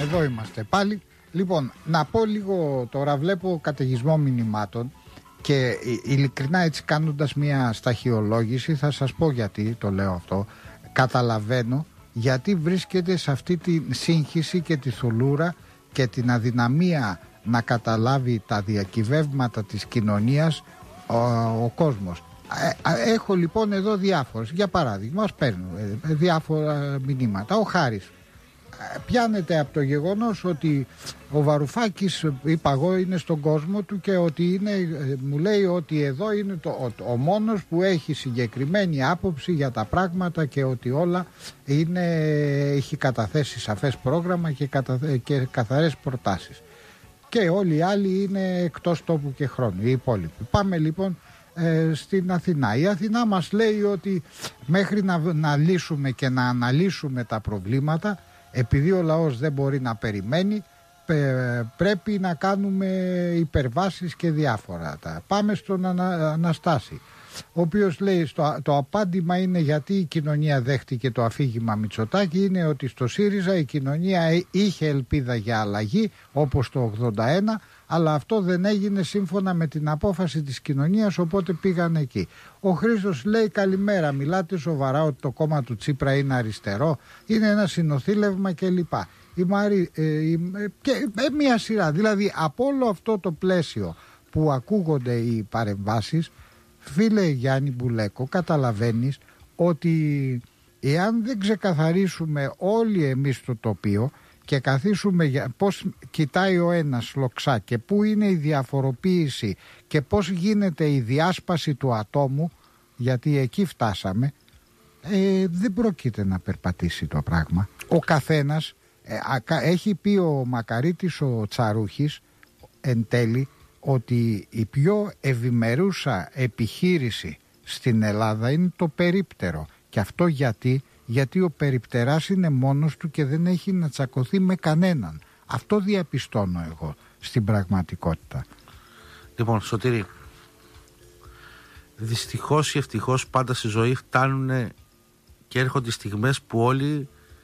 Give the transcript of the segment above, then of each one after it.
εδώ είμαστε πάλι. Λοιπόν, να πω λίγο, τώρα βλέπω καταιγισμό μηνυμάτων και ειλικρινά έτσι κάνοντας μια σταχυολόγηση θα σας πω γιατί το λέω αυτό. Καταλαβαίνω γιατί βρίσκεται σε αυτή τη σύγχυση και τη θολούρα και την αδυναμία να καταλάβει τα διακυβεύματα της κοινωνίας ο κόσμος. Έχω λοιπόν εδώ διάφορες. Για παράδειγμα, ας παίρνω διάφορα μηνύματα. Ο Χάρης πιάνεται από το γεγονός ότι ο Βαρουφάκης, είπα εγώ, είναι στον κόσμο του και ότι είναι, μου λέει ότι εδώ είναι ο μόνος που έχει συγκεκριμένη άποψη για τα πράγματα και ότι όλα έχει καταθέσει σαφές πρόγραμμα και καθαρές προτάσεις. Και όλοι οι άλλοι είναι εκτός τόπου και χρόνου, οι υπόλοιποι. Πάμε λοιπόν στην Αθηνά. Η Αθηνά μας λέει ότι μέχρι να λύσουμε και να αναλύσουμε τα προβλήματα, επειδή ο λαός δεν μπορεί να περιμένει, πρέπει να κάνουμε υπερβάσεις και διάφορα. Πάμε στον Αναστάση, ο οποίος λέει το απάντημα είναι γιατί η κοινωνία δέχτηκε το αφήγημα Μητσοτάκη, είναι ότι στο ΣΥΡΙΖΑ η κοινωνία είχε ελπίδα για αλλαγή όπως το 81, αλλά αυτό δεν έγινε σύμφωνα με την απόφαση της κοινωνίας, οπότε πήγαν εκεί. Ο Χρήστος λέει καλημέρα, μιλάτε σοβαρά ότι το κόμμα του Τσίπρα είναι αριστερό, είναι ένα συνοθήλευμα κλπ. Και μια σειρά, δηλαδή από όλο αυτό το πλαίσιο που ακούγονται οι παρεμβάσεις, φίλε Γιάννη Μπουλέκο, καταλαβαίνεις ότι εάν δεν ξεκαθαρίσουμε όλοι εμείς το τοπίο και καθίσουμε πώς κοιτάει ο ένας λοξά και πού είναι η διαφοροποίηση και πώς γίνεται η διάσπαση του ατόμου, γιατί εκεί φτάσαμε, δεν πρόκειται να περπατήσει το πράγμα. Ο καθένας, έχει πει ο Μακαρίτης ο Τσαρούχης εν τέλει, ότι η πιο ευημερούσα επιχείρηση στην Ελλάδα είναι το περίπτερο. Και αυτό γιατί ο περιπτεράς είναι μόνος του και δεν έχει να τσακωθεί με κανέναν. Αυτό διαπιστώνω εγώ στην πραγματικότητα. Λοιπόν, Σωτήρη, δυστυχώς ή ευτυχώς πάντα στη ζωή φτάνουν και έρχονται στιγμές που όλοι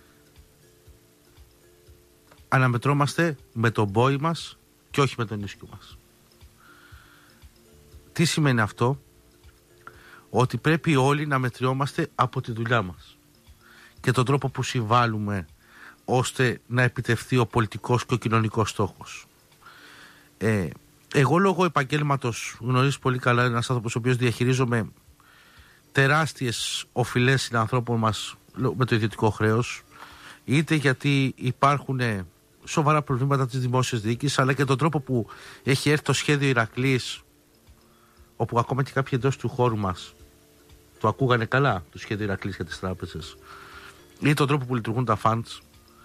αναμετρώμαστε με τον πόη μας και όχι με τον ίσκιο μας. Τι σημαίνει αυτό? Ότι πρέπει όλοι να μετριόμαστε από τη δουλειά μας και τον τρόπο που συμβάλλουμε ώστε να επιτευχθεί ο πολιτικός και ο κοινωνικός στόχος. Εγώ λόγω επαγγέλματος, γνωρίζεις πολύ καλά, ένας άνθρωπος ο οποίος διαχειρίζομαι τεράστιες οφειλές συνανθρώπων μας με το ιδιωτικό χρέος, είτε γιατί υπάρχουν σοβαρά προβλήματα της δημόσιας διοίκησης, αλλά και τον τρόπο που έχει έρθει το σχέδιο Ηρακλής, όπου ακόμα και κάποιοι εντός του χώρου μας το ακούγανε καλά, το σχέδιο Ηρακλής για τις τράπεζες, ή τον τρόπο που λειτουργούν τα funds.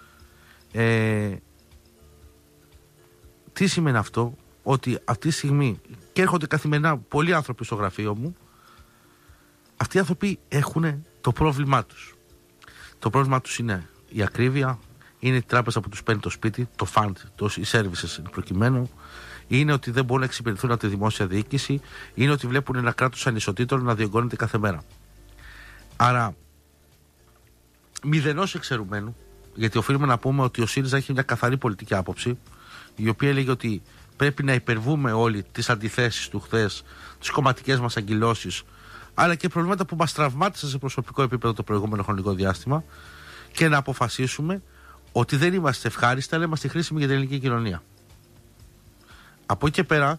Τι σημαίνει αυτό? Ότι αυτή τη στιγμή, και έρχονται καθημερινά πολλοί άνθρωποι στο γραφείο μου, αυτοί οι άνθρωποι έχουν το πρόβλημά τους. Το πρόβλημά τους είναι η ακρίβεια, είναι η τράπεζα που τους παίρνει το σπίτι, το fund, οι services προκειμένου, είναι ότι δεν μπορούν να εξυπηρετηθούν από τη δημόσια διοίκηση, είναι ότι βλέπουν ένα κράτος ανισοτήτων να διωγγώνεται κάθε μέρα. Άρα, μηδενός εξαιρουμένου, γιατί οφείλουμε να πούμε ότι ο ΣΥΡΙΖΑ έχει μια καθαρή πολιτική άποψη, η οποία έλεγε ότι πρέπει να υπερβούμε όλοι τις αντιθέσεις του χθες, τις κομματικές μας αγκυλώσεις, αλλά και προβλήματα που μας τραυμάτισαν σε προσωπικό επίπεδο το προηγούμενο χρονικό διάστημα, και να αποφασίσουμε ότι δεν είμαστε ευχάριστοι, αλλά είμαστε χρήσιμοι για την ελληνική κοινωνία. Από εκεί και πέρα,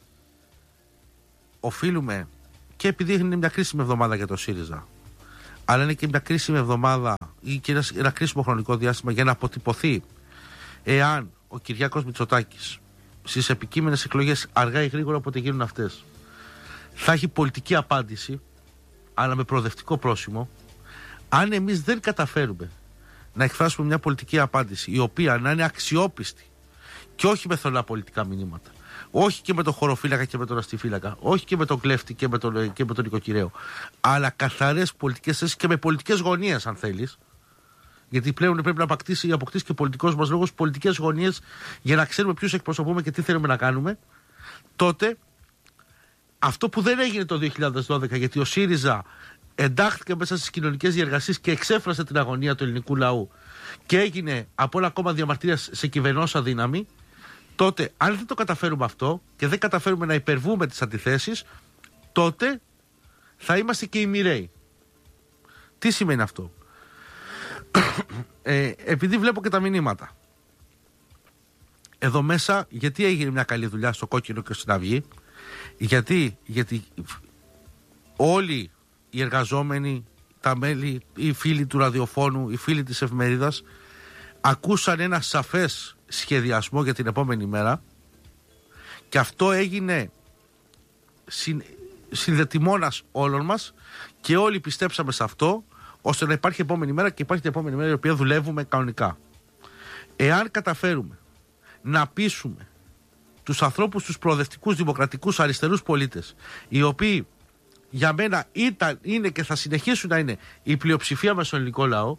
οφείλουμε, και επειδή είναι μια κρίσιμη εβδομάδα για το ΣΥΡΙΖΑ, αλλά είναι και μια κρίσιμη εβδομάδα ή και ένα κρίσιμο χρονικό διάστημα για να αποτυπωθεί εάν ο Κυριάκος Μητσοτάκης στις επικείμενες εκλογές, αργά ή γρήγορα όποτε γίνουν αυτές, θα έχει πολιτική απάντηση, αλλά με προοδευτικό πρόσημο. Αν εμείς δεν καταφέρουμε να εκφράσουμε μια πολιτική απάντηση η οποία να είναι αξιόπιστη και όχι με θολά πολιτικά μηνύματα, όχι και με τον χωροφύλακα και με τον αστιφύλακα, όχι και με τον κλέφτη και με τον οικοκυρέο, αλλά καθαρές πολιτικές θέσεις και με πολιτικές γωνίες, αν θέλεις, γιατί πλέον πρέπει να αποκτήσει και πολιτικός μας λόγος πολιτικές γωνίες για να ξέρουμε ποιους εκπροσωπούμε και τι θέλουμε να κάνουμε, τότε αυτό που δεν έγινε το 2012, γιατί ο ΣΥΡΙΖΑ εντάχθηκε μέσα στις κοινωνικές διεργασίες και εξέφρασε την αγωνία του ελληνικού λαού και έγινε από ένα κόμμα διαμαρτυρίας σε κυβερνόσα δύναμη, τότε αν δεν το καταφέρουμε αυτό και δεν καταφέρουμε να υπερβούμε τις αντιθέσεις, τότε θα είμαστε και οι μοιραίοι. Τι σημαίνει αυτό? Επειδή βλέπω και τα μηνύματα εδώ μέσα, γιατί έγινε μια καλή δουλειά στο Κόκκινο και στην Αυγή? Γιατί όλοι οι εργαζόμενοι, τα μέλη, οι φίλοι του ραδιοφώνου, οι φίλοι της εφημερίδας ακούσαν ένα σαφές σχεδιασμό για την επόμενη μέρα και αυτό έγινε συνδετημόνας όλων μας και όλοι πιστέψαμε σε αυτό, ώστε να υπάρχει επόμενη μέρα και υπάρχει την επόμενη μέρα η οποία δουλεύουμε κανονικά. Εάν καταφέρουμε να πείσουμε τους ανθρώπους, τους προοδευτικούς, δημοκρατικούς, αριστερούς πολίτες, οι οποίοι για μένα είναι και θα συνεχίσουν να είναι η πλειοψηφία με στον ελληνικό λαό,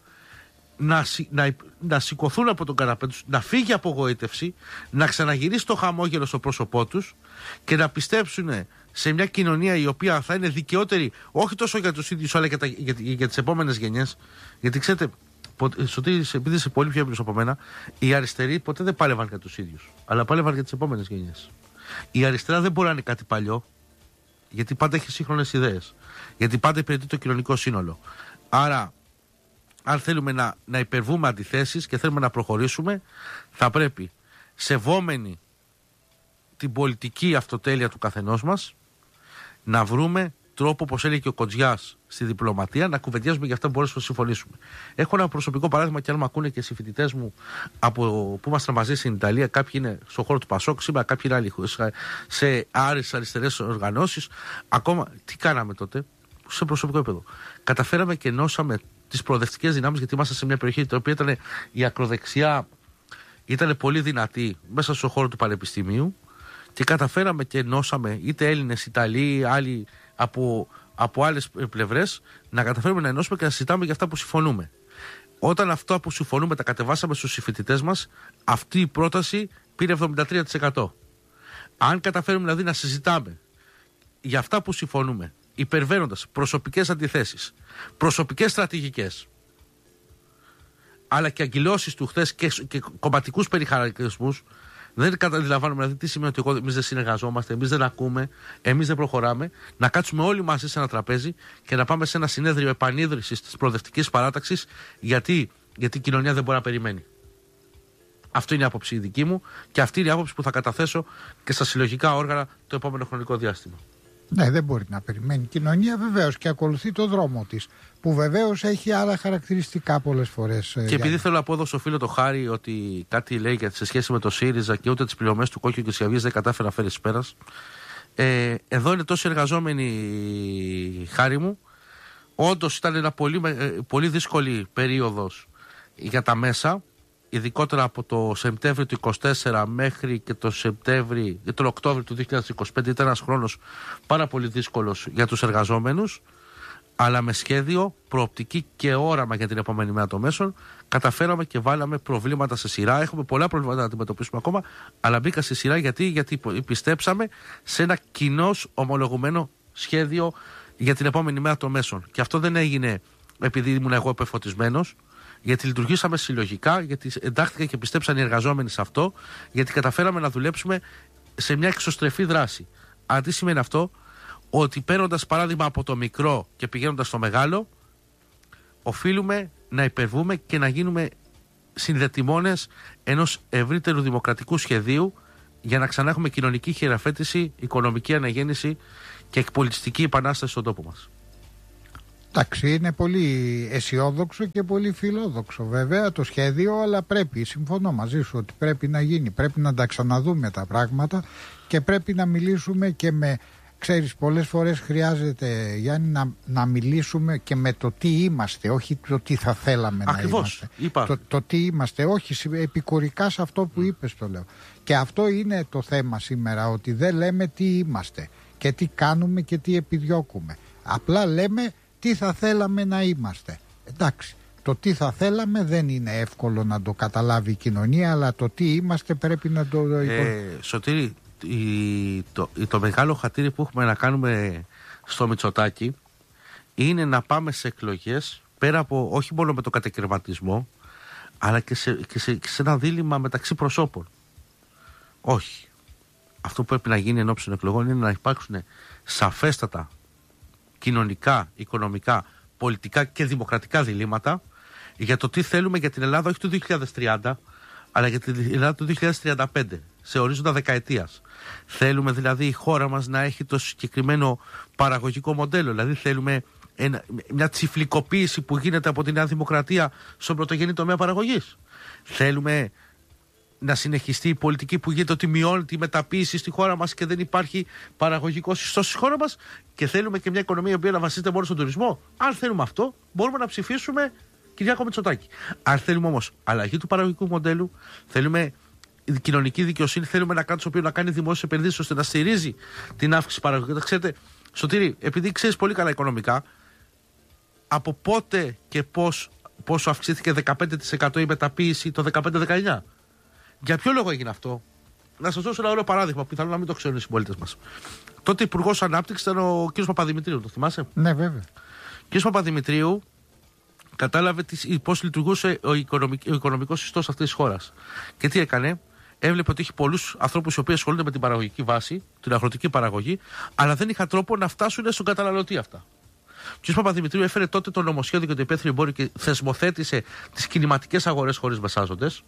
να σηκωθούν από τον καναπέ τους, να φύγει η απογοήτευση, να ξαναγυρίσει το χαμόγελο στο πρόσωπό τους και να πιστέψουν σε μια κοινωνία η οποία θα είναι δικαιότερη όχι τόσο για τους ίδιους αλλά για τις επόμενες γενιές. Γιατί ξέρετε, επειδή είσαι πολύ πιο έμπειρος από μένα, οι αριστεροί ποτέ δεν πάλευαν για τους ίδιους, αλλά πάλευαν για τις επόμενες γενιές. Η αριστερά δεν μπορεί να είναι κάτι παλιό, γιατί πάντα έχει σύγχρονες ιδέες, γιατί πάντα υπηρετεί το κοινωνικό σύνολο. Άρα, αν θέλουμε να υπερβούμε αντιθέσεις και θέλουμε να προχωρήσουμε, θα πρέπει, σεβόμενοι την πολιτική αυτοτέλεια του καθενός μας, να βρούμε τρόπο, όπως έλεγε και ο Κοντζιάς στη διπλωματία, να κουβεντιάζουμε για αυτά που μπορούμε να συμφωνήσουμε. Έχω ένα προσωπικό παράδειγμα και αν με ακούνε και οι συμφοιτητές μου που ήμασταν μαζί στην Ιταλία, κάποιοι είναι στον χώρο του Πασόκ, σήμερα κάποιοι είναι άλλοι σε άρες αριστερές οργανώσεις. Ακόμα, τι κάναμε τότε, σε προσωπικό επίπεδο? Καταφέραμε και ενώσαμε τις προοδευτικές δυνάμεις, γιατί ήμασταν σε μια περιοχή η οποία ήταν η ακροδεξιά, ήταν πολύ δυνατή μέσα στον χώρο του Πανεπιστημίου και καταφέραμε και ενώσαμε είτε Έλληνες, Ιταλοί, άλλοι από άλλες πλευρές, να καταφέρουμε να ενώσουμε και να συζητάμε για αυτά που συμφωνούμε. Όταν αυτά που συμφωνούμε τα κατεβάσαμε στους συμφοιτητές μας, αυτή η πρόταση πήρε 73%. Αν καταφέρουμε δηλαδή να συζητάμε για αυτά που συμφωνούμε, υπερβαίνοντας προσωπικές αντιθέσεις, προσωπικές στρατηγικές, αλλά και αγκυλώσεις του χθες και κομματικούς περιχαρακτηρισμούς, δεν καταλαβαίνουμε δηλαδή τι σημαίνει ότι εμείς δεν συνεργαζόμαστε, εμείς δεν ακούμε, εμείς δεν προχωράμε. Να κάτσουμε όλοι μαζί σε ένα τραπέζι και να πάμε σε ένα συνέδριο επανίδρυσης της προοδευτικής παράταξης, γιατί η κοινωνία δεν μπορεί να περιμένει. Αυτή είναι η άποψη η δική μου και αυτή είναι η άποψη που θα καταθέσω και στα συλλογικά όργανα το επόμενο χρονικό διάστημα. Ναι, δεν μπορεί να περιμένει η κοινωνία βεβαίως και ακολουθεί το δρόμο της, που βεβαίως έχει άλλα χαρακτηριστικά πολλές φορές. Και επειδή θέλω να πω εδώ στο φίλο το Χάρη ότι κάτι λέει σε σχέση με το ΣΥΡΙΖΑ και ούτε τις πληρωμές του Κόκκινου και της Αυγής δεν κατάφερε να φέρει εις πέρας. Εδώ είναι τόσοι εργαζόμενοι, Χάρη μου. Όντως ήταν ένα πολύ δύσκολη περίοδος για τα μέσα, ειδικότερα από το Σεπτέμβριο του 2024 μέχρι και τον Οκτώβριο του 2025. Ήταν ένας χρόνος πάρα πολύ δύσκολος για τους εργαζόμενους, αλλά με σχέδιο, προοπτική και όραμα για την επόμενη μέρα των μέσων καταφέραμε και βάλαμε προβλήματα σε σειρά. Έχουμε πολλά προβλήματα να αντιμετωπίσουμε ακόμα, αλλά μπήκα σε σειρά γιατί πιστέψαμε σε ένα κοινώς ομολογουμένο σχέδιο για την επόμενη μέρα των μέσων. Και αυτό δεν έγινε επειδή ήμουν εγώ επεφωτισμένος, γιατί λειτουργήσαμε συλλογικά, γιατί εντάχθηκαν και πιστέψαν οι εργαζόμενοι σε αυτό, γιατί καταφέραμε να δουλέψουμε σε μια εξωστρεφή δράση. Αν τι σημαίνει αυτό? Ότι παίρνοντας παράδειγμα από το μικρό και πηγαίνοντας στο μεγάλο, οφείλουμε να υπερβούμε και να γίνουμε συνδετημόνες ενός ευρύτερου δημοκρατικού σχεδίου για να ξανά έχουμε κοινωνική χειραφέτηση, οικονομική αναγέννηση και εκπολιτιστική επανάσταση στον τόπο μας. Εντάξει, είναι πολύ αισιόδοξο και πολύ φιλόδοξο βέβαια το σχέδιο, αλλά πρέπει, συμφωνώ μαζί σου ότι πρέπει να γίνει, πρέπει να τα ξαναδούμε τα πράγματα και πρέπει να μιλήσουμε και με, ξέρεις, πολλές φορές χρειάζεται, Γιάννη, να μιλήσουμε και με το τι είμαστε, όχι το τι θα θέλαμε. Ακριβώς, να είμαστε. Το τι είμαστε, όχι επικουρικά σε αυτό που είπες το λέω. Και αυτό είναι το θέμα σήμερα, ότι δεν λέμε τι είμαστε και τι κάνουμε και τι επιδιώκουμε. Απλά λέμε τι θα θέλαμε να είμαστε. Εντάξει, το τι θα θέλαμε δεν είναι εύκολο να το καταλάβει η κοινωνία, αλλά το τι είμαστε πρέπει να το... Σωτήρη, το μεγάλο χατήρι που έχουμε να κάνουμε στο Μητσοτάκη είναι να πάμε σε εκλογές πέρα από όχι μόνο με το κατακαιρματισμό, αλλά και σε ένα δίλημμα μεταξύ προσώπων. Όχι. Αυτό που πρέπει να γίνει εν ώψη των εκλογών είναι να υπάρξουν σαφέστατα κοινωνικά, οικονομικά, πολιτικά και δημοκρατικά διλήμματα για το τι θέλουμε για την Ελλάδα, όχι του 2030, αλλά για την Ελλάδα του 2035, σε ορίζοντα δεκαετίας. Θέλουμε δηλαδή η χώρα μας να έχει το συγκεκριμένο παραγωγικό μοντέλο, δηλαδή θέλουμε μια τσιφλικοποίηση που γίνεται από τη Νέα Δημοκρατία στον πρωτογενή τομέα παραγωγής. Θέλουμε να συνεχιστεί η πολιτική που γίνεται ότι μειώνει τη μεταποίηση στη χώρα μας και δεν υπάρχει παραγωγικός ιστός στη χώρα μας, και θέλουμε και μια οικονομία η οποία να βασίζεται μόνο στον τουρισμό. Αν θέλουμε αυτό, μπορούμε να ψηφίσουμε Κυριάκο Μητσοτάκη. Αν θέλουμε όμως αλλαγή του παραγωγικού μοντέλου, θέλουμε κοινωνική δικαιοσύνη, θέλουμε ένα κράτος το οποίο να κάνει δημόσιες επενδύσεις ώστε να στηρίζει την αύξηση παραγωγικής. Ξέρετε, Σωτήρη, επειδή ξέρεις πολύ καλά οικονομικά, από πότε και πόσο αυξήθηκε 15% η μεταποίηση το 15-19? Για ποιο λόγο έγινε αυτό? Να σας δώσω ένα ωραίο παράδειγμα που πιθανόν να μην το ξέρουν οι συμπολίτες μας. Τότε υπουργός ανάπτυξης ήταν ο κ. Παπαδημητρίου, το θυμάσαι? Ναι, βέβαια. Ο κ. Παπαδημητρίου κατάλαβε πώς λειτουργούσε ο οικονομικός ιστός αυτής της χώρας. Και τι έκανε? Έβλεπε ότι έχει πολλούς ανθρώπους οι οποίοι ασχολούνται με την παραγωγική βάση, την αγροτική παραγωγή, αλλά δεν είχαν τρόπο να φτάσουν στον καταναλωτή αυτά. Ο κ. Παπαδημητρίου έφερε τότε το νομοσχέδιο για το υπαίθριο εμπόριο και θεσμοθέτησε τις κινηματικές αγορές χωρίς μεσάζοντες.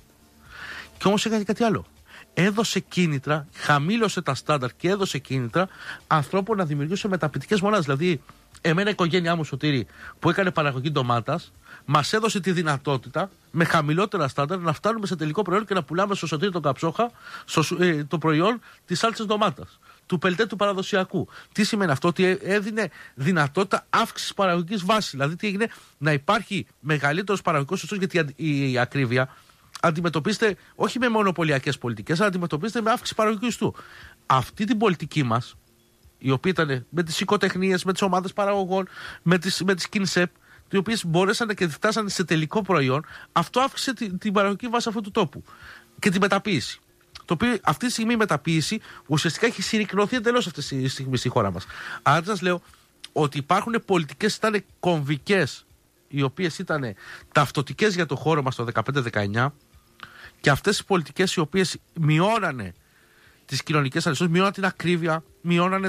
Και όμως έκανε κάτι άλλο. Έδωσε κίνητρα, χαμήλωσε τα στάνταρ και έδωσε κίνητρα ανθρώπων να δημιουργήσουν μεταποιητικές μονάδες. Δηλαδή, εμένα η οικογένειά μου, Σωτήρη, που έκανε παραγωγή ντομάτας, μας έδωσε τη δυνατότητα με χαμηλότερα στάνταρ να φτάνουμε σε τελικό προϊόν και να πουλάμε στο Σωτήρη τον Καψόχα το προϊόν της σάλτσας ντομάτας, του πελτέ του παραδοσιακού. Τι σημαίνει αυτό? Ότι έδινε δυνατότητα αύξησης παραγωγικής βάσης. Δηλαδή, τι έγινε? Να υπάρχει μεγαλύτερος παραγωγικός ιστός, γιατί η ακρίβεια αντιμετωπίζεται όχι με μονοπωλιακές πολιτικές, αλλά αντιμετωπίζεται με αύξηση παραγωγικού ιστού. Αυτή την πολιτική μας, η οποία ήταν με τις οικοτεχνίες, με τις ομάδες παραγωγών, με τις Κινσέπ, οι οποίες μπορέσαν και φτάσανε σε τελικό προϊόν, αυτό αύξησε την παραγωγική βάση αυτού του τόπου και την μεταποίηση. Το οποίο αυτή τη στιγμή η μεταποίηση ουσιαστικά έχει συρρικνωθεί εντελώς αυτή τη στιγμή στη χώρα μας. Άρα σας λέω ότι υπάρχουν πολιτικές που ήταν κομβικές, οι οποίες ήταν ταυτοτικές για το χώρο μας το 15-19, και αυτές οι πολιτικές οι οποίες μειώνανε τις κοινωνικές ανισότητες, μειώνανε την ακρίβεια, μειώνανε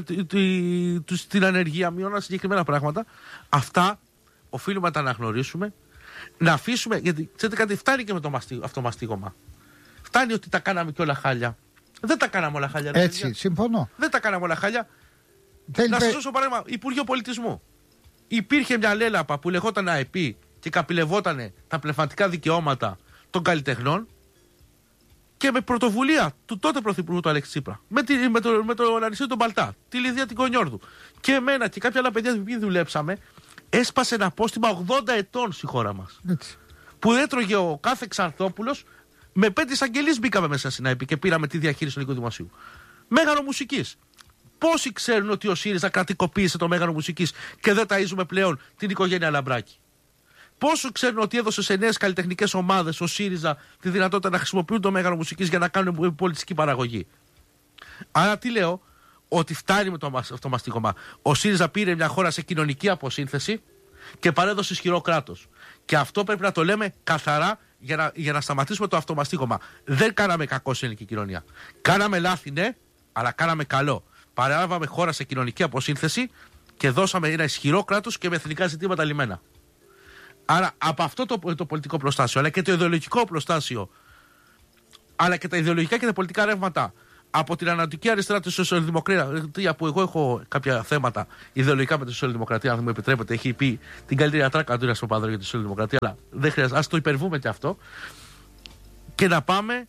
την ανεργία, μειώνανε συγκεκριμένα πράγματα. Αυτά οφείλουμε να τα αναγνωρίσουμε, να αφήσουμε, γιατί ξέρετε κάτι, φτάνει και με αυτό μαστίγωμα. Φτάνει ότι τα κάναμε και όλα χάλια. Δεν τα κάναμε όλα χάλια. Έτσι, συμφωνώ. Δεν τα κάναμε όλα χάλια. Να σας δώσω παράδειγμα, Υπουργείο Πολιτισμού. Υπήρχε μια λέλαπα που λεγόταν ΑΕΠ και καπηλευότανε τα πνευματικά δικαιώματα των καλλιτεχνών, και με πρωτοβουλία του τότε Πρωθυπουργού του Αλέξη Τσίπρα, με τον Αριστείδη τον Παλτά, τη Λιδία την Κονιόρδου και εμένα και κάποια άλλα παιδιά που δουλέψαμε, έσπασε ένα απόστημα 80 ετών στη χώρα μας. Έτσι. Που έτρωγε ο κάθε Ξανθόπουλος, με 5 εισαγγελίες μπήκαμε μέσα στην ΑΕΠ και πήραμε τη διαχείριση του ελληνικού δημοσίου. Μέγαρο μουσικής. Πόσοι ξέρουν ότι ο ΣΥΡΙΖΑ κρατικοποίησε το Μέγαρο Μουσικής και δεν ταΐζουμε πλέον την οικογένεια Λαμπράκη? Πόσο ξέρουν ότι έδωσε σε νέες καλλιτεχνικές ομάδες ο ΣΥΡΙΖΑ τη δυνατότητα να χρησιμοποιούν το Μέγαρο Μουσικής για να κάνουν πολιτιστική παραγωγή? Άρα τι λέω? Ότι φτάνει με αυτό το μαστίγωμα. Ο ΣΥΡΙΖΑ πήρε μια χώρα σε κοινωνική αποσύνθεση και παρέδωσε ισχυρό κράτος. Και αυτό πρέπει να το λέμε καθαρά για να σταματήσουμε το αυτομαστίγωμα. Δεν κάναμε κακό στην ελληνική κοινωνία. Κάναμε λάθη, ναι, αλλά κάναμε καλό. Παρέλαβαμε χώρα σε κοινωνική αποσύνθεση και δώσαμε ένα ισχυρό κράτος και με εθνικά ζητήματα λυμμένα. Άρα από αυτό το πολιτικό προστάσιο, αλλά και το ιδεολογικό προστάσιο, αλλά και τα ιδεολογικά και τα πολιτικά ρεύματα από την ανατολική αριστερά τη σοσιαλδημοκρατία, που εγώ έχω κάποια θέματα ιδεολογικά με τη σοσιαλδημοκρατία, αν μου επιτρέπετε, έχει πει την καλύτερη ατράκα Αντώνια Παπανδρέου για τη σοσιαλδημοκρατία, αλλά δεν χρειάζεται, ας το υπερβούμε και αυτό, και να πάμε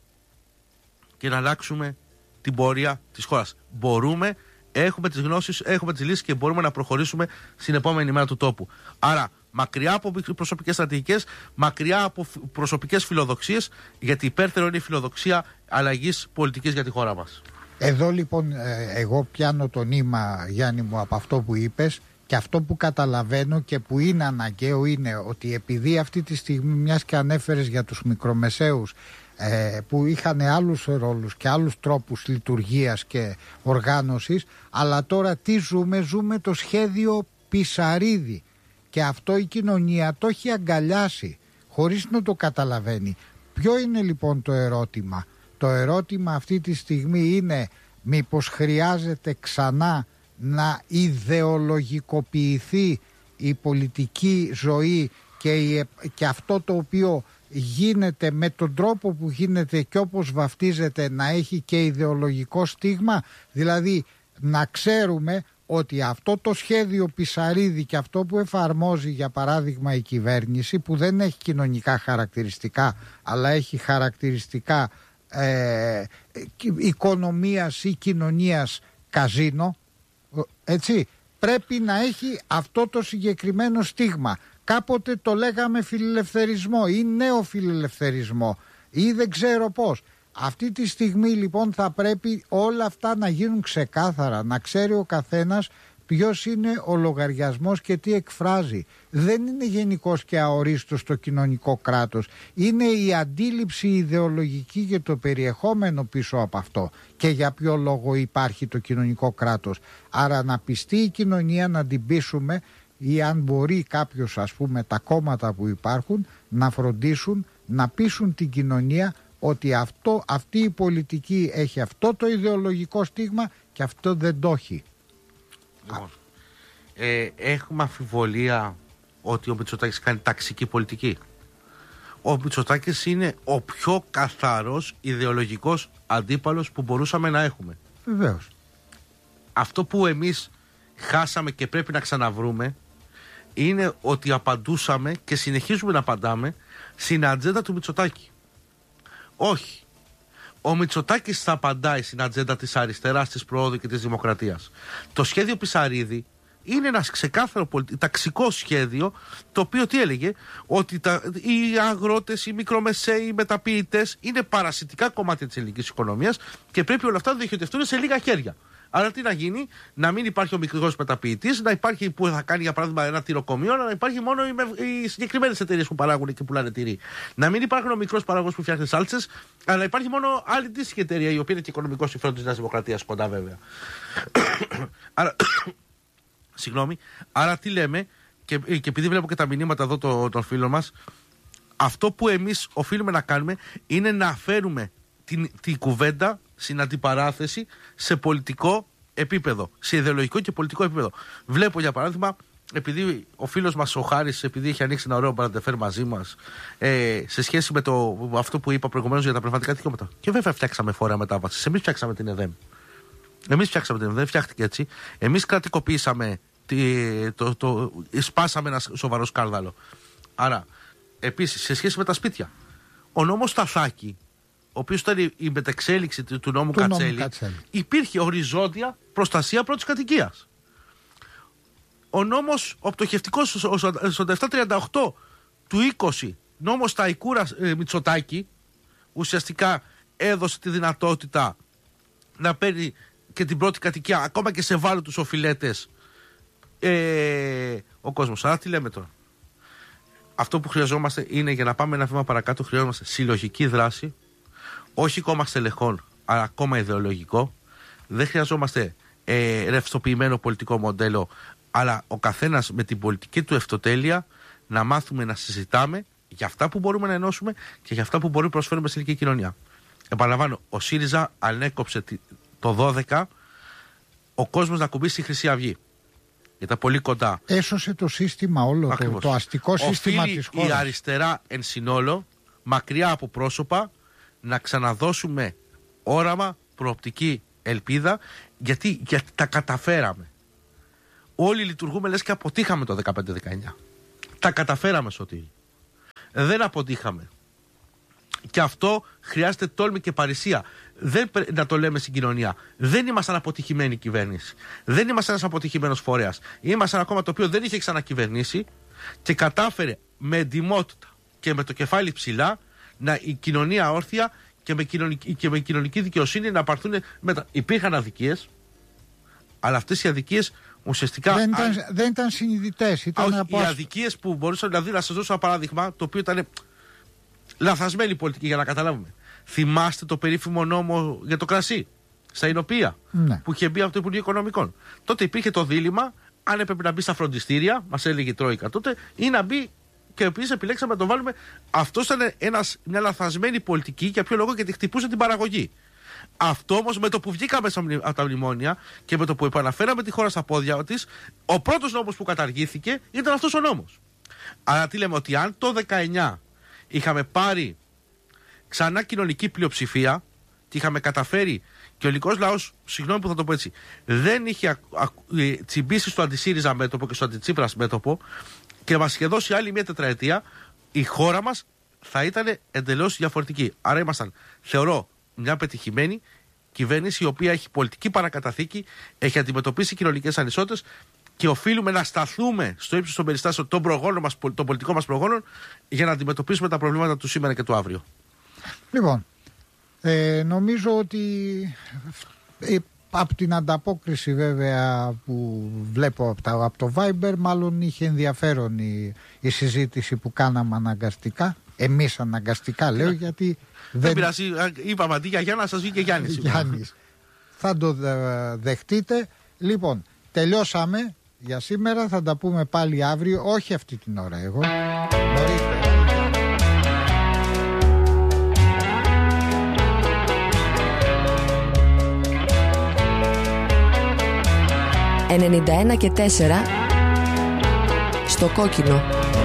και να αλλάξουμε την πορεία της χώρας. Μπορούμε, έχουμε τις γνώσεις, έχουμε τις λύσεις και μπορούμε να προχωρήσουμε στην επόμενη μέρα του τόπου. Άρα, μακριά από προσωπικές στρατηγικές, μακριά από προσωπικές φιλοδοξίες, γιατί υπέρτερο είναι η φιλοδοξία αλλαγής πολιτικής για τη χώρα μας. Εδώ λοιπόν εγώ πιάνω το νήμα, Γιάννη μου, από αυτό που είπες, και αυτό που καταλαβαίνω και που είναι αναγκαίο είναι ότι επειδή αυτή τη στιγμή, μιας και ανέφερες για τους μικρομεσαίους που είχαν άλλους ρόλους και άλλους τρόπους λειτουργίας και οργάνωσης, αλλά τώρα τι ζούμε? Ζούμε το σχέδιο Πισαρίδη. Και αυτό η κοινωνία το έχει αγκαλιάσει χωρίς να το καταλαβαίνει. Ποιο είναι λοιπόν το ερώτημα? Το ερώτημα αυτή τη στιγμή είναι μήπως χρειάζεται ξανά να ιδεολογικοποιηθεί η πολιτική ζωή και αυτό το οποίο γίνεται με τον τρόπο που γίνεται και όπως βαφτίζεται να έχει και ιδεολογικό στίγμα, δηλαδή να ξέρουμε ότι αυτό το σχέδιο Πισαρίδη και αυτό που εφαρμόζει για παράδειγμα η κυβέρνηση, που δεν έχει κοινωνικά χαρακτηριστικά αλλά έχει χαρακτηριστικά οικονομίας ή κοινωνίας καζίνο, έτσι, πρέπει να έχει αυτό το συγκεκριμένο στίγμα. Κάποτε το λέγαμε φιλελευθερισμό ή νέο φιλελευθερισμό ή δεν ξέρω πώς. Αυτή τη στιγμή λοιπόν θα πρέπει όλα αυτά να γίνουν ξεκάθαρα, να ξέρει ο καθένας ποιος είναι ο λογαριασμός και τι εκφράζει. Δεν είναι γενικός και αορίστος το κοινωνικό κράτος. Είναι η αντίληψη ιδεολογική και το περιεχόμενο πίσω από αυτό και για ποιο λόγο υπάρχει το κοινωνικό κράτος. Άρα να πιστεί η κοινωνία, να την πείσουμε, ή αν μπορεί κάποιος, ας πούμε, τα κόμματα που υπάρχουν να φροντίσουν να πείσουν την κοινωνία ότι αυτή η πολιτική έχει αυτό το ιδεολογικό στίγμα και αυτό δεν το έχει. Λοιπόν, έχουμε αμφιβολία ότι ο Μητσοτάκης κάνει ταξική πολιτική? Ο Μητσοτάκης είναι ο πιο καθαρός ιδεολογικός αντίπαλος που μπορούσαμε να έχουμε. Βεβαίως. Αυτό που εμείς χάσαμε και πρέπει να ξαναβρούμε είναι ότι απαντούσαμε και συνεχίζουμε να απαντάμε στην ατζέντα του Μητσοτάκη. Όχι. Ο Μητσοτάκης θα απαντάει στην ατζέντα της αριστεράς, της προόδου και της δημοκρατίας. Το σχέδιο Πισαρίδη είναι ένα ξεκάθαρο ταξικό σχέδιο, το οποίο τι έλεγε? Ότι οι αγρότες, οι μικρομεσαίοι, οι μεταποιητές είναι παρασιτικά κομμάτια της ελληνικής οικονομίας και πρέπει όλα αυτά να διοχετευτούν σε λίγα χέρια. Άρα τι να γίνει? Να μην υπάρχει ο μικρός μεταποιητής, να υπάρχει που θα κάνει για παράδειγμα ένα τυροκομείο, να υπάρχει μόνο οι συγκεκριμένες εταιρείες που παράγουν και πουλάνε τυρί. Να μην υπάρχει ο μικρός παραγωγός που φτιάχνει σάλτσες, αλλά να υπάρχει μόνο άλλη αντίστοιχη εταιρεία, η οποία είναι και οικονομικό συμφέρον της Νέας Δημοκρατίας κοντά βέβαια. Άρα, συγγνώμη, άρα τι λέμε, και επειδή βλέπω και τα μηνύματα εδώ των φίλων μας, αυτό που εμείς οφείλουμε να κάνουμε είναι να φέρουμε την κουβέντα στην αντιπαράθεση σε πολιτικό επίπεδο, σε ιδεολογικό και πολιτικό επίπεδο. Βλέπω για παράδειγμα, επειδή ο φίλος μας ο Χάρης, επειδή έχει ανοίξει ένα ωραίο μπραντεφέρ μαζί μας, σε σχέση με αυτό που είπα προηγουμένως για τα πνευματικά δικαιώματα. Και βέβαια φτιάξαμε φόρα μετάβασης. Εμείς φτιάξαμε την ΕΔΕΜ. Δεν φτιάχτηκε έτσι. Εμείς κρατικοποιήσαμε, σπάσαμε ένα σοβαρό σκάνδαλο. Άρα, επίσης, σε σχέση με τα σπίτια, ο νόμος Σταθάκη, ο οποίος ήταν η μεταξέλιξη του νόμου Κατσέλη, υπήρχε οριζόντια προστασία πρώτης κατοικίας. Ο νόμος, ο πτωχευτικός στο 738 του 20, νόμος Σταϊκούρα Μητσοτάκη, ουσιαστικά έδωσε τη δυνατότητα να παίρνει και την πρώτη κατοικία, ακόμα και σε ευάλωτους οφειλέτες, ο κόσμος. Άρα τι λέμε τώρα? Αυτό που χρειαζόμαστε είναι, για να πάμε ένα βήμα παρακάτω, χρειαζόμαστε συλλογική δράση, όχι κόμμα στελεχών, αλλά κόμμα ιδεολογικό. Δεν χρειαζόμαστε ρευστοποιημένο πολιτικό μοντέλο, αλλά ο καθένας με την πολιτική του ευτοτέλεια να μάθουμε να συζητάμε για αυτά που μπορούμε να ενώσουμε και για αυτά που μπορούμε να προσφέρουμε στην ελληνική κοινωνία. Επαναλαμβάνω, ο ΣΥΡΙΖΑ ανέκοψε το 12 ο κόσμος να κουμπίσει στη Χρυσή Αυγή. Ήταν πολύ κοντά. Έσωσε το σύστημα όλο, το αστικό σύστημα της χώρας. Η αριστερά εν συνόλο, μακριά από πρόσωπα, να ξαναδώσουμε όραμα, προοπτική, ελπίδα, γιατί τα καταφέραμε. Όλοι λειτουργούμε λες και αποτύχαμε το 15-19. Τα καταφέραμε, Σωτήρη. Δεν αποτύχαμε. Και αυτό χρειάζεται τόλμη και παρησία. Δεν να το λέμε στην κοινωνία. Δεν ήμασταν αποτυχημένη κυβέρνηση. Δεν ήμασταν ένας αποτυχημένος φορέας. Ήμασταν ένα κόμμα το οποίο δεν είχε ξανακυβερνήσει και κατάφερε με εντιμότητα και με το κεφάλι ψηλά η κοινωνία όρθια και με κοινωνική δικαιοσύνη να πάρθουν μετά. Υπήρχαν αδικίες, αλλά αυτές οι αδικίες ουσιαστικά δεν ήταν συνειδητές. Οι αδικίες που μπορούσαν, δηλαδή, να σας δώσω ένα παράδειγμα, το οποίο ήταν λαθασμένη πολιτική, για να καταλάβουμε. Θυμάστε το περίφημο νόμο για το κρασί στα Ηνωπία, ναι, που είχε μπει από το Υπουργείο Οικονομικών? Τότε υπήρχε το δίλημμα αν έπρεπε να μπει στα φροντιστήρια, μας έλεγε η Τρόικα τότε, ή να μπει. Και επίσης επιλέξαμε να το βάλουμε. Αυτό ήταν μια λαθασμένη πολιτική. Για ποιο λόγο? Γιατί χτυπούσε την παραγωγή. Αυτό όμως με το που βγήκαμε από τα μνημόνια και με το που επαναφέραμε τη χώρα στα πόδια της, ο πρώτος νόμος που καταργήθηκε ήταν αυτός ο νόμος. Άρα τι λέμε? Ότι αν το 19 είχαμε πάρει ξανά κοινωνική πλειοψηφία και είχαμε καταφέρει και ο ελληνικός λαός, συγγνώμη που θα το πω έτσι, δεν είχε τσιμπήσει στο αντισύριζα μέτωπο και στο αντιτσίπρας μέτωπο και μας είχε δώσει άλλη μια τετραετία, η χώρα μας θα ήταν εντελώς διαφορετική. Άρα ήμασταν, θεωρώ, μια πετυχημένη κυβέρνηση η οποία έχει πολιτική παρακαταθήκη, έχει αντιμετωπίσει κοινωνικές ανισότητες και οφείλουμε να σταθούμε στο ύψος των περιστάσεων των πολιτικών μας προγόνων για να αντιμετωπίσουμε τα προβλήματα του σήμερα και του αύριο. Λοιπόν, νομίζω ότι από την ανταπόκριση βέβαια που βλέπω από το Viber, μάλλον είχε ενδιαφέρον η συζήτηση που κάναμε αναγκαστικά. Εμείς αναγκαστικά λέω, γιατί δεν πειράζει, είπαμε αντί για Γιάννα σας βγήκε Γιάννης. Γιάννης. Θα το δεχτείτε. Λοιπόν, τελειώσαμε για σήμερα, θα τα πούμε πάλι αύριο, όχι αυτή την ώρα εγώ. Νωρίτερα. 91,4 στο κόκκινο.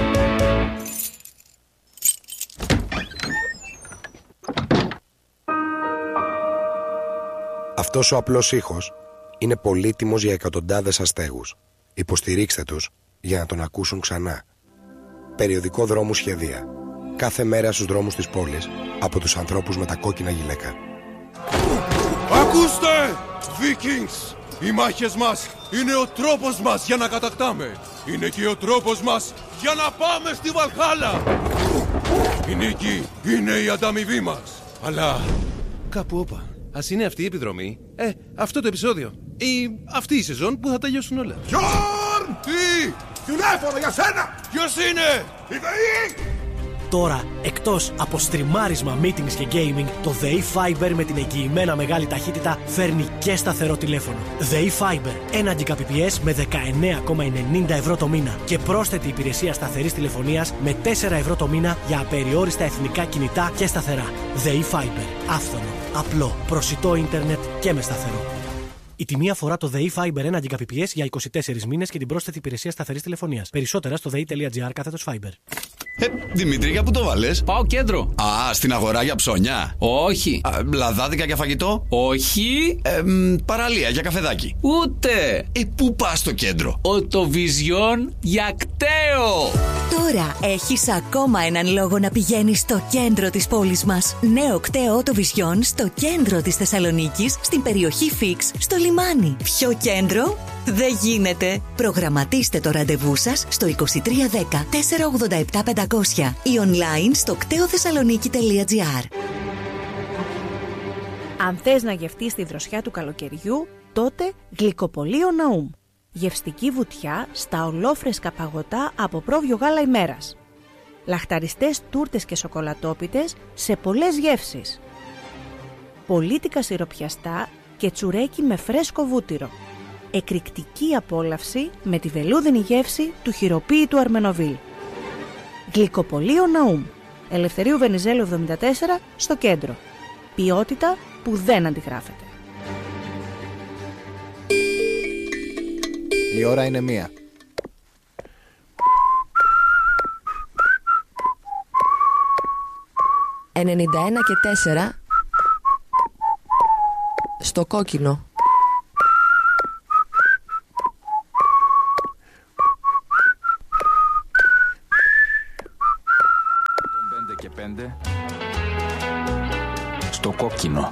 Αυτός ο απλός ήχος είναι πολύτιμος για εκατοντάδες αστέγους. Υποστηρίξτε τους για να τον ακούσουν ξανά. Περιοδικό Δρόμου Σχεδία. Κάθε μέρα στους δρόμους της πόλης από τους ανθρώπους με τα κόκκινα γυλαίκα. Ακούστε! Vikings! Οι μάχες μας είναι ο τρόπος μας για να κατακτάμε. Είναι και ο τρόπος μας για να πάμε στη Βαλχάλα. Η νίκη είναι η ανταμοιβή μας. Αλλά κάπου όπα. Ας είναι αυτή η επιδρομή, αυτό το επεισόδιο ή αυτή η σεζόν που θα τελειώσουν όλα. Γιόρν! Τι! Τηλέφωνο για σένα! Ποιος είναι? Η ΔΕΗ! Τώρα, εκτός από στριμάρισμα, meetings και gaming, το ΔΕΗ Fiber με την εγγυημένα μεγάλη ταχύτητα φέρνει και σταθερό τηλέφωνο. ΔΕΗ Fiber, 1 Gbps με 19,90 ευρώ το μήνα και πρόσθετη υπηρεσία σταθερής τηλεφωνίας με 4 ευρώ το μήνα για απεριόριστα εθνικά κινητά και σταθερά. ΔΕΗ Fiber, άφθονο, απλό, προσιτό ίντερνετ και με σταθερό. Η τιμή αφορά το ΔΕΗ Fiber 1 Gbps για 24 μήνες και την πρόσθετη υπηρεσία σταθερής τηλεφωνίας. Περισσότερα στο dei.gr/Fiber. Δημήτρη, για πού το βάλες? Πάω κέντρο. Α, στην αγορά για ψώνια? Όχι. Λαδάδικα για φαγητό? Όχι. Παραλία για καφεδάκι? Ούτε. Πού πας στο κέντρο? Οτοβιζιόν για κταίο. Τώρα έχεις ακόμα έναν λόγο να πηγαίνεις στο κέντρο της πόλης μας. Νέο κταίο Οτοβιζιόν στο κέντρο της Θεσσαλονίκης, στην περιοχή Φίξ, στο λιμάνι. Πιο κέντρο δεν γίνεται. Προγραμματίστε το ραντεβού σας στο 2310 487 500 ή online στο κτεοθεσσαλονίκη.gr. Αν θες να γευτείς τη δροσιά του καλοκαιριού, τότε γλυκοπολείο Ναούμ. Γευστική βουτιά στα ολόφρεσκα παγωτά από πρόβιο γάλα ημέρας. Λαχταριστές τούρτες και σοκολατόπιτες σε πολλές γεύσεις. Πολίτικα σιροπιαστά και τσουρέκι με φρέσκο βούτυρο. Εκρηκτική απόλαυση με τη βελούδινη γεύση του χειροποίητου Αρμενοβίλ. Γλυκοπολείο Ναούμ. Ελευθερίου Βενιζέλου 74 στο κέντρο. Ποιότητα που δεν αντιγράφεται. Η ώρα είναι 1. «91 και 4 στο κόκκινο». Και 5 στο κόκκινο.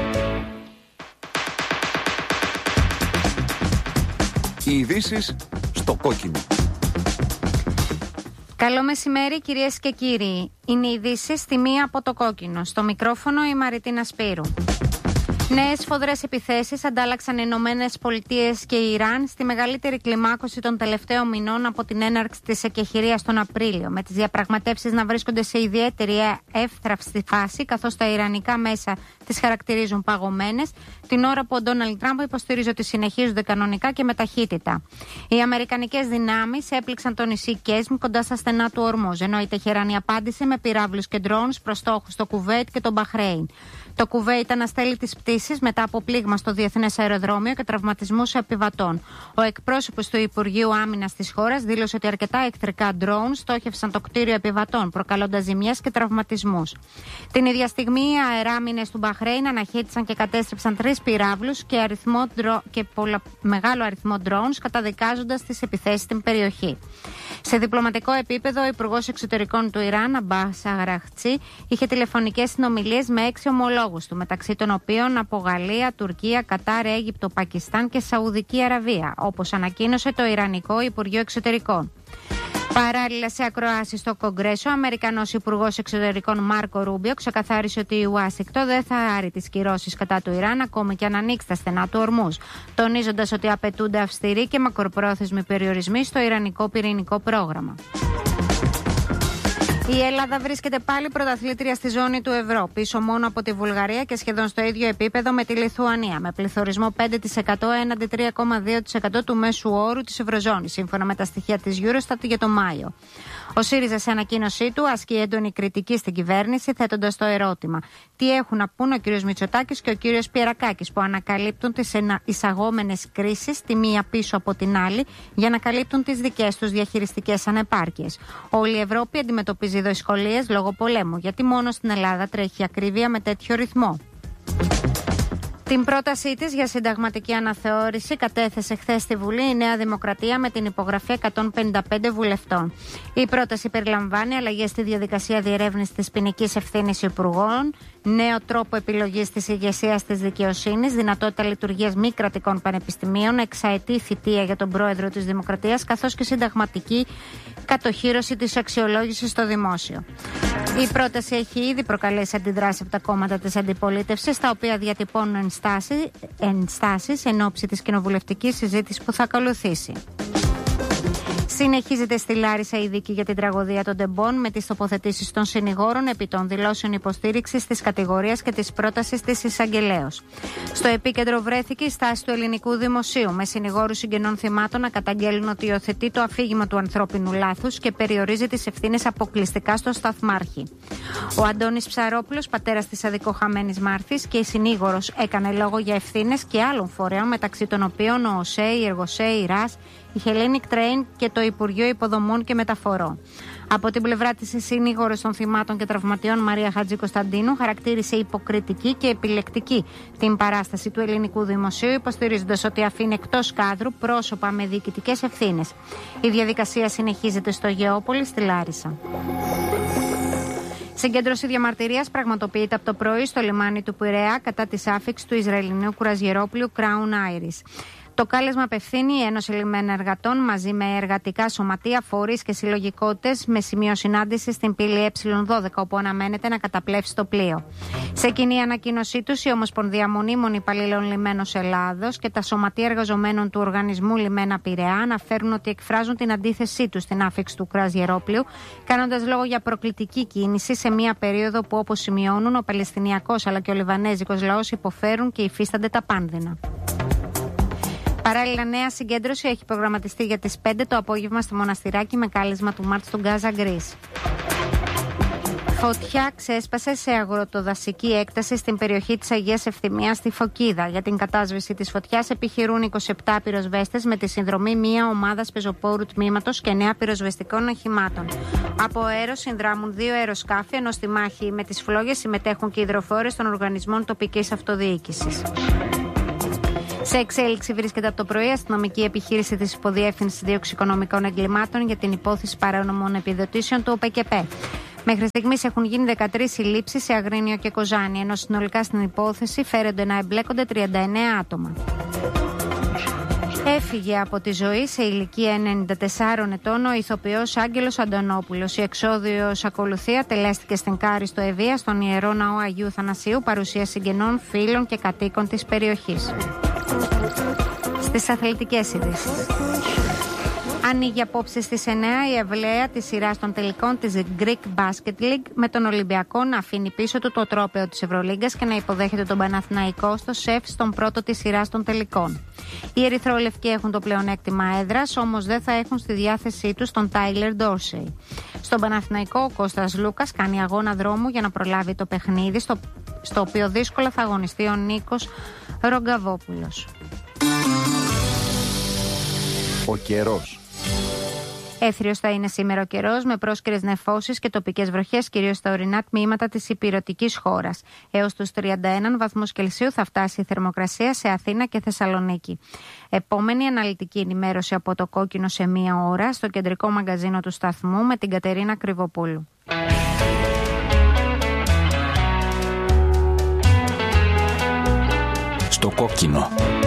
Οι ειδήσεις στο κόκκινο. Καλό μεσημέρι κυρίες και κύριοι. Είναι οι ειδήσεις στη μία από το κόκκινο. Στο μικρόφωνο η Μαριτίνα Σπύρου. Νέες σφοδρές επιθέσεις αντάλλαξαν οι Ηνωμένες Πολιτείες και η Ιράν στη μεγαλύτερη κλιμάκωση των τελευταίων μηνών από την έναρξη της εκεχηρίας τον Απρίλιο, με τις διαπραγματεύσεις να βρίσκονται σε ιδιαίτερη εύθραυστη φάση, καθώς τα ιρανικά μέσα τις χαρακτηρίζουν παγωμένες, την ώρα που ο Ντόναλντ Τραμπ υποστηρίζει ότι συνεχίζονται κανονικά και με ταχύτητα. Οι αμερικανικές δυνάμεις έπληξαν το νησί Κέσμ κοντά στα στενά του Ορμούζ, ενώ η Τεχεράνη απάντησε με πυράβλους και ντρόουνς προς στόχους στο Κουβέιτ και τον Μπαχρέιν. Το Κουβέιτ αναστέλει τις πτήσεις μετά από πλήγμα στο διεθνές αεροδρόμιο και τραυματισμούς επιβατών. Ο εκπρόσωπος του Υπουργείου Άμυνας της χώρας δήλωσε ότι αρκετά εχθρικά ντρόουν στόχευσαν το κτίριο επιβατών, προκαλώντας ζημιές και τραυματισμούς. Την ίδια στιγμή, οι αεράμινες του Μπαχρέιν αναχέτησαν και κατέστρεψαν 3 πυράβλους και μεγάλο αριθμό ντρόουν, καταδικάζοντας τις επιθέσεις στην περιοχή. Σε διπλωματικό επίπεδο, ο Υπουργός Εξωτερικών του Ιράν, Αμπάς Αραχτσί, είχε τηλεφωνικές συνομιλίες με 6 ομολόγους του, μεταξύ των οποίων από Γαλλία, Τουρκία, Κατάρ, Αίγυπτο, Πακιστάν και Σαουδική Αραβία, όπως ανακοίνωσε το Ιρανικό Υπουργείο Εξωτερικών. Παράλληλα, σε ακροάσεις στο Κογκρέσο, ο Αμερικανός Υπουργός Εξωτερικών Μάρκο Ρούμπιο ξεκαθάρισε ότι η Ουάσιγκτον δεν θα άρει τις κυρώσεις κατά του Ιράν, ακόμη και αν ανοίξει τα στενά του Ορμούζ, τονίζοντας ότι απαιτούνται αυστηροί και μακροπρόθεσμοι περιορισμοί στο ιρανικό πυρηνικό πρόγραμμα. Η Ελλάδα βρίσκεται πάλι πρωταθλήτρια στη ζώνη του ευρώ, πίσω μόνο από τη Βουλγαρία και σχεδόν στο ίδιο επίπεδο με τη Λιθουανία, με πληθωρισμό 5% έναντι 3,2% του μέσου όρου της Ευρωζώνης, σύμφωνα με τα στοιχεία της Eurostat για τον Μάιο. Ο ΣΥΡΙΖΑ σε ανακοίνωσή του ασκεί έντονη κριτική στην κυβέρνηση, θέτοντας το ερώτημα: τι έχουν να πούν ο κ. Μητσοτάκης και ο κ. Πιερακάκης, που ανακαλύπτουν τις εισαγόμενες κρίσεις τη μία πίσω από την άλλη για να καλύπτουν τις δικές τους διαχειριστικές ανεπάρκειες. Όλη η Ευρώπη αντιμετωπίζει δυσκολίες λόγω πολέμου, γιατί μόνο στην Ελλάδα τρέχει ακρίβεια με τέτοιο ρυθμό. Την πρότασή της για συνταγματική αναθεώρηση κατέθεσε χθες στη Βουλή η Νέα Δημοκρατία με την υπογραφή 155 βουλευτών. Η πρόταση περιλαμβάνει αλλαγές στη διαδικασία διερεύνησης της ποινικής ευθύνης υπουργών, νέο τρόπο επιλογής της ηγεσίας της δικαιοσύνης, δυνατότητα λειτουργίας μη κρατικών πανεπιστημίων, εξαετή θητεία για τον πρόεδρο της Δημοκρατίας, καθώς και συνταγματική κατοχύρωση της αξιολόγησης στο δημόσιο. Η πρόταση έχει ήδη προκαλέσει αντιδράσεις από τα κόμματα της αντιπολίτευσης, τα οποία διατυπώνουν ενστάσεις εν ώψη της κοινοβουλευτικής συζήτησης που θα ακολουθήσει. Συνεχίζεται στη Λάρισα η δίκη για την τραγωδία των τεμπών, με τις τοποθετήσεις των συνηγόρων επί των δηλώσεων υποστήριξης της κατηγορίας και της πρότασης της εισαγγελέως. Στο επίκεντρο βρέθηκε η στάση του ελληνικού δημοσίου, με συνηγόρους συγγενών θυμάτων να καταγγέλνουν ότι υιοθετεί το αφήγημα του ανθρώπινου λάθους και περιορίζει τις ευθύνες αποκλειστικά στον σταθμάρχη. Ο Αντώνης Ψαρόπουλος, πατέρας της αδικοχαμένης Μάρθης και η συνήγορος, έκανε λόγο για ευθύνες και άλλων φορέων, μεταξύ των οποίων ο ΟΣΕ, η Εργοσέ, η ΡΑΣ, η Hellenic Train και το Υπουργείο Υποδομών και Μεταφορών. Από την πλευρά της, η συνήγορος των θυμάτων και τραυματιών Μαρία Χατζικοσταντίνου χαρακτήρισε υποκριτική και επιλεκτική την παράσταση του ελληνικού δημοσίου, υποστηρίζοντας ότι αφήνει εκτός κάδρου πρόσωπα με διοικητικές ευθύνες. Η διαδικασία συνεχίζεται στο Γεώπολη, στη Λάρισα. Συγκέντρωση διαμαρτυρίας πραγματοποιείται από το πρωί στο λιμάνι του Πειραιά κατά της άφιξης του Ισραηλινού κουραζιερόπλοιου Crown Iris. Το κάλεσμα απευθύνει η Ένωση Λιμένων Εργατών μαζί με εργατικά σωματεία, φορείς και συλλογικότητες, με σημείο συνάντηση στην πύλη Ε12, όπου αναμένεται να καταπλέψει το πλοίο. Σε κοινή ανακοίνωσή τους, η Ομοσπονδία Μονίμων Υπαλλήλων Λιμένος Ελλάδος και τα σωματεία εργαζομένων του Οργανισμού Λιμένα Πειραιά αναφέρουν ότι εκφράζουν την αντίθεσή τους στην άφιξη του κρουαζιερόπλοιου, κάνοντας λόγο για προκλητική κίνηση σε μια περίοδο που, όπως σημειώνουν, ο Παλαιστινιακός αλλά και ο Λιβανέζικος λαός υποφέρουν και υφίστανται τα πάνδυνα. Παράλληλα, νέα συγκέντρωση έχει προγραμματιστεί για τις 5 το απόγευμα στο Μοναστηράκι με κάλεσμα του Μάρτ του Γκάζα Γκρίς. Φωτιά ξέσπασε σε αγροτοδασική έκταση στην περιοχή της Αγίας Ευθυμίας στη Φωκίδα. Για την κατάσβεση της φωτιάς επιχειρούν 27 πυροσβέστες με τη συνδρομή μια ομάδα πεζοπόρου τμήματος και 9 πυροσβεστικών οχημάτων. Από αέρος συνδράμουν 2 αεροσκάφη, ενώ στη μάχη με τις φλόγες συμμετέχουν και υδροφόρες των οργανισμών τοπικής αυτοδιοίκησης. Σε εξέλιξη βρίσκεται από το πρωί η αστυνομική επιχείρηση της Υποδιεύθυνσης Διοξοικονομικών Εγκλημάτων για την υπόθεση παράνομων επιδοτήσεων του ΟΠΕΚΕΠΕ. Μέχρι στιγμής έχουν γίνει 13 συλλήψεις σε Αγρίνιο και Κοζάνη, ενώ συνολικά στην υπόθεση φέρονται να εμπλέκονται 39 άτομα. Έφυγε από τη ζωή σε ηλικία 94 ετών ο ηθοποιός Άγγελος Αντωνόπουλος. Η εξόδιος ακολουθία τελέστηκε στην Κάριστο Ευεία, στον Ιερό Ναό Αγίου Θανασίου, παρουσία συγγενών, φίλων και κατοίκων της περιοχής. Στις αθλητικές ειδήσεις. Ανοίγει απόψε στις 9 η ευλαία της σειράς των τελικών της Greek Basket League, με τον Ολυμπιακό να αφήνει πίσω του το τρόπαιο της Ευρωλίγκας και να υποδέχεται τον Παναθηναϊκό στο ΣΕΦ στον πρώτο της σειράς των τελικών. Οι ερυθρόλευκοι έχουν το πλεονέκτημα έδρας, όμως δεν θα έχουν στη διάθεσή τους τον Τάιλερ Ντόρσεϊ. Στον Παναθηναϊκό ο Κώστας Λούκας κάνει αγώνα δρόμου για να προλάβει το παιχνίδι, στο οποίο δύσκολα θα αγωνιστεί ο Νίκος Ρογκαβόπουλος. Ο καιρός. Έθριος θα είναι σήμερα ο καιρός, με πρόσκαιρες νεφώσεις και τοπικές βροχές, κυρίως στα ορεινά τμήματα της ηπειρωτικής χώρας. Έως τους 31 βαθμούς Κελσίου θα φτάσει η θερμοκρασία σε Αθήνα και Θεσσαλονίκη. Επόμενη αναλυτική ενημέρωση από το Κόκκινο σε 1 ώρα στο κεντρικό μαγκαζίνο του σταθμού με την Κατερίνα Κρυβοπούλου. Στο Κόκκινο.